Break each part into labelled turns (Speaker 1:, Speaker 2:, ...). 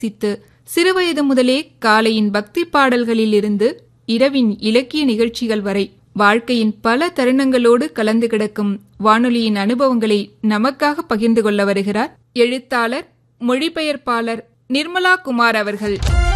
Speaker 1: சிறுவயது முதலே காலையின் பக்தி பாடல்களில் இருந்து இரவின் இலக்கிய நிகழ்ச்சிகள் வரை வாழ்க்கையின் பல தருணங்களோடு கலந்து கிடக்கும் வானொலியின் அனுபவங்களை நமக்காக பகிர்ந்து கொள்ள வருகிறார் எழுத்தாளர், மொழிபெயர்ப்பாளர் நிர்மலா குமார் அவர்கள்.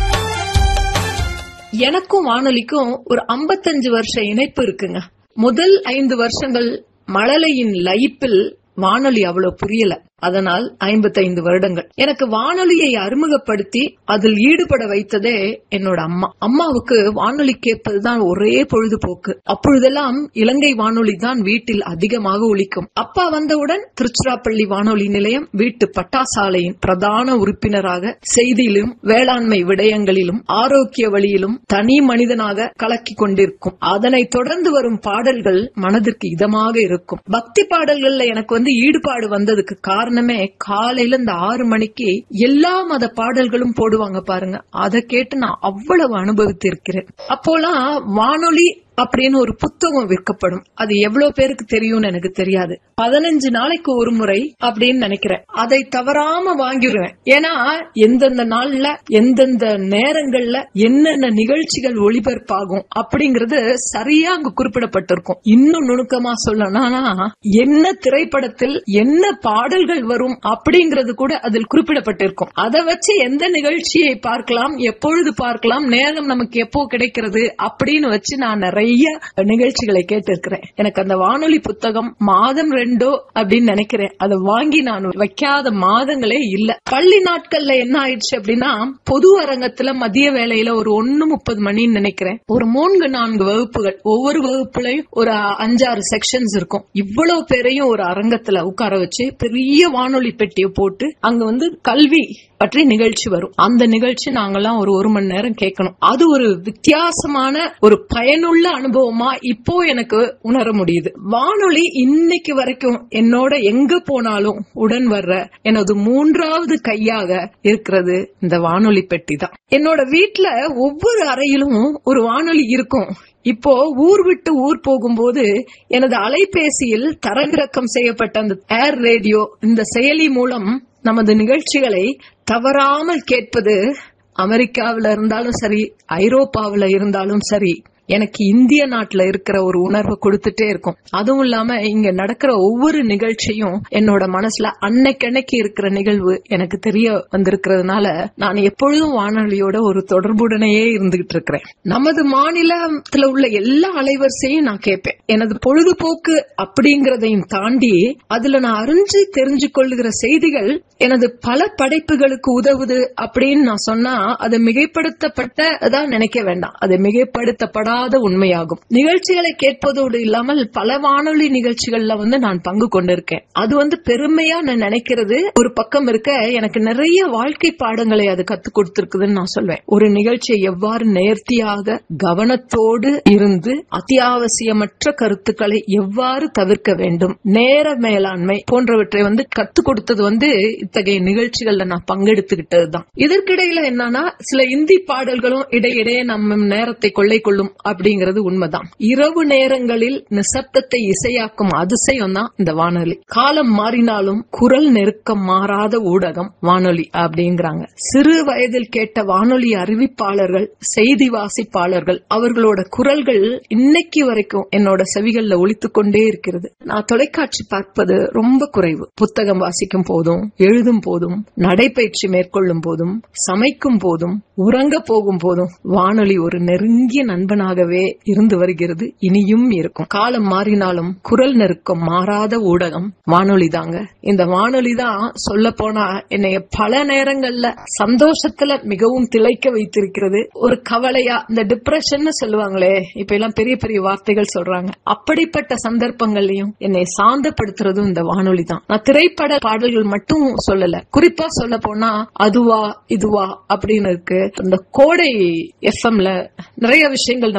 Speaker 2: எனக்கும் வானொலிக்கும் ஒரு 55 வருஷ இணைப்பு இருக்குங்க. முதல் 5 வருஷங்கள் மழலையின் லைப்பில் வானொலி அவ்வளவு புரியல. அதனால் 55 வருடங்கள் எனக்கு வானொலியை அறிமுகப்படுத்தி அதில் ஈடுபட வைத்ததே என்னோட அம்மா. அம்மாவுக்கு வானொலி கேட்பதுதான் ஒரே பொழுதுபோக்கு. அப்பொழுதெல்லாம் இலங்கை வானொலி தான் வீட்டில் அதிகமாக ஒலிக்கும். அப்பா வந்தவுடன் திருச்சிராப்பள்ளி வானொலி நிலையம் வீட்டு பட்டாசாலையின் பிரதான உறுப்பினராக செய்தியிலும் வேளாண்மை விடயங்களிலும் ஆரோக்கிய வழியிலும் தனி மனிதனாக கலக்கி கொண்டிருக்கும். அதனை தொடர்ந்து வரும் பாடல்கள் மனதிற்கு இதமாக இருக்கும். பக்தி பாடல்கள்ல எனக்கு ஈடுபாடு வந்ததுக்கு காரணமே காலையில இந்த 6 மணிக்கு எல்லா மத பாடல்களும் போடுவாங்க பாருங்க. அதை கேட்டு நான் அவ்வளவு அனுபவித்திருக்கிறேன். அப்போலாம் வானொலி அப்படின்னு ஒரு புத்தகம் விற்கப்படும். அது எவ்வளவு பேருக்கு தெரியும்னு எனக்கு தெரியாது. 15 நாளைக்கு ஒரு முறை அப்படின்னு நினைக்கிறேன். அதை தவறாம வாங்கிடுவேன். ஏன்னா எந்தெந்த நாள்ல எந்தெந்த நேரங்கள்ல என்னென்ன நிகழ்ச்சிகள் ஒளிபரப்பாகும் அப்படிங்கறது சரியா அங்கு குறிப்பிடப்பட்டிருக்கும். இன்னும் நுணுக்கமா சொல்லணும்னா என்ன திரைப்படத்தில் என்ன பாடல்கள் வரும் அப்படிங்கறது கூட அதில் குறிப்பிடப்பட்டிருக்கும். அதை வச்சு எந்த நிகழ்ச்சியை பார்க்கலாம், எப்பொழுது பார்க்கலாம், நேரம் நமக்கு எப்போ கிடைக்கிறது அப்படின்னு வச்சு நான் நிறைய நிகழ்ச்சிகளை கேட்டிருக்கிறேன். எனக்கு அந்த வானொலி புத்தகம் மாதம் 2 அப்படின்னு நினைக்கிறேன். அதை வாங்கி நான் வைக்காத மாதங்களே இல்ல. பள்ளி நாட்கள்ல என்ன ஆயிடுச்சு அப்படின்னா, பொது அரங்கத்துல மதிய வேளையில ஒரு 1:30 மணின்னு நினைக்கிறேன், ஒரு 3-4 வகுப்புகள், ஒவ்வொரு வகுப்புலையும் ஒரு 5-6 செக்ஷன்ஸ் இருக்கும். இவ்வளவு பேரையும் ஒரு அரங்கத்துல உட்கார வச்சு பெரிய வானொலி பெட்டியை போட்டு அங்க கல்வி பற்றி நிகழ்ச்சி வரும். அந்த நிகழ்ச்சி நாங்கெல்லாம் ஒரு மணி நேரம் கேட்கணும். அது ஒரு வித்தியாசமான ஒரு பயனுள்ள அனுபவமா இப்போ எனக்கு உணர முடியுது. வானொலி இன்னைக்கு வரைக்கும் என்னோட எங்க போனாலும் உடன் வர்ற எனது 3வது கையாக இருக்கிறது இந்த வானொலி பெட்டி தான். என்னோட வீட்டுல ஒவ்வொரு அறையிலும் ஒரு வானொலி இருக்கும். இப்போ ஊர் விட்டு ஊர் போகும்போது எனது அலைபேசியில் தரவிறக்கம் செய்யப்பட்ட அந்த ஏர் ரேடியோ இந்த செயலி மூலம் நமது நிகழ்ச்சிகளை தவறாமல் கேட்பது அமெரிக்காவில இருந்தாலும் சரி, ஐரோப்பாவில இருந்தாலும் சரி, எனக்கு இந்திய நாட்டுல இருக்கிற ஒரு உணர்வை கொடுத்துட்டே இருக்கும். அதுவும் இல்லாம இங்க நடக்கிற ஒவ்வொரு நிகழ்ச்சியும் என்னோட மனசுல அன்னைக்கு இருக்கிற நிகழ்வு எனக்கு தெரிய வந்திருக்கிறதுனால நான் எப்பொழுதும் வானொலியோட ஒரு தொடர்புடனேயே இருந்துகிட்டு இருக்கிறேன். நமது மாநிலத்துல உள்ள எல்லா அலைவரிசையும் நான் கேட்பேன். எனது பொழுதுபோக்கு அப்படிங்கறதையும் தாண்டி அதுல நான் அறிஞ்சு தெரிஞ்சு கொள்ளுகிற செய்திகள் எனது பல படைப்புகளுக்கு உதவுது அப்படின்னு நான் சொன்னா அது மிகைப்படுத்தப்பட்டதான் நினைக்க வேண்டாம். அது மிகைப்படுத்தப்பட உண்மையாகும். நிகழ்ச்சிகளை கேட்பதோடு இல்லாமல் பல வானொலி நிகழ்ச்சிகள்ல நான் பங்கு கொண்டிருக்கேன். அது பெருமையா நான் நினைக்கிறது ஒரு பக்கம் இருக்க, எனக்கு நிறைய வாழ்க்கை பாடங்களை அது கத்துக் கொடுத்திருக்குதுன்னு நான் சொல்வேன். ஒரு நிகழ்ச்சியை எவ்வாறு நேர்த்தியாக கவனத்தோடு இருந்து அத்தியாவசியமற்ற கருத்துக்களை எவ்வாறு தவிர்க்க வேண்டும், நேர மேலாண்மை போன்றவற்றை கத்துக் கொடுத்தது இத்தகைய நிகழ்ச்சிகள்ல நான் பங்கெடுத்துக்கிட்டதுதான். இதற்கிடையில என்னன்னா சில இந்தி பாடல்களும் இடையிடையே நம்ம நேரத்தை கொள்ளை கொள்ளும் அப்படிங்கிறது உண்மைதான். இரவு நேரங்களில் நிசப்தத்தை இசையாக்கும் அதிசயம் தான் இந்த வானொலி. காலம் மாறினாலும் குரல் நெருக்கம் மாறாத ஊடகம் வானொலி அப்படிங்கிறாங்க. சிறு வயதில் கேட்ட வானொலி அறிவிப்பாளர்கள், செய்தி வாசிப்பாளர்கள், அவர்களோட குரல்கள் இன்னைக்கு வரைக்கும் என்னோட செவிகள்ல ஒலித்துக் கொண்டே இருக்கிறது. நான் தொலைக்காட்சி பார்ப்பது ரொம்ப குறைவு. புத்தகம் வாசிக்கும் போதும், எழுதும் போதும், நடைபயிற்சி மேற்கொள்ளும் போதும், சமைக்கும் போதும், உறங்க போகும் போதும் வானொலி ஒரு நெருங்கிய நண்பனாகவே இருந்து வருகிறது, இனியும் இருக்கும். காலம் மாறினாலும் குரல் நெருக்கம் மாறாத ஊடகம் வானொலி தாங்க. இந்த வானொலி தான் சொல்ல போனா என்னைய பல நேரங்கள்ல சந்தோஷத்துல மிகவும் திளைக்க வைத்திருக்கிறது. ஒரு கவலையா இந்த டிப்ரெஷன் சொல்லுவாங்களே, இப்ப எல்லாம் பெரிய பெரிய வார்த்தைகள் சொல்றாங்க, அப்படிப்பட்ட சந்தர்ப்பங்களையும் என்னை சாந்தப்படுத்துறதும் இந்த வானொலி தான். நான் திரைப்பட பாடல்கள் மட்டும் சொல்லல, குறிப்பா சொல்ல போனா அதுவா இதுவா அப்படின்னு இருக்கு. இந்த கோடை எஃப்எம்ல நிறைய விஷயங்கள் நம்ம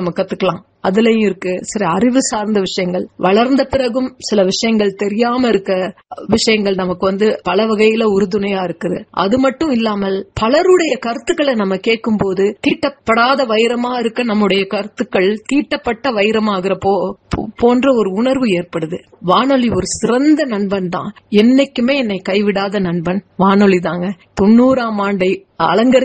Speaker 2: நம்ம கத்துக்கலாம். அதுலயும் இருக்கு சில அறிவு சார்ந்த விஷயங்கள், வளர்ந்த பிறகும் சில விஷயங்கள் தெரியாம இருக்க விஷயங்கள் நமக்கு பல வகையில உறுதுணையா இருக்குது. அது மட்டும் இல்லாமல் பலருடைய கருத்துக்களை நம்ம கேட்கும் போது தீட்டப்படாத வைரமா இருக்க நம்முடைய கருத்துக்கள் தீட்டப்பட்ட வைரமாகிறப்போ போன்ற ஒரு உணர்வு ஏற்படுது. வானொலி ஒரு சிறந்த நண்பன் தான். என்னைக்குமே என்னை கைவிடாத நண்பன் வானொலி தாங்க. 90ஆம் ஆண்டை அலங்கரி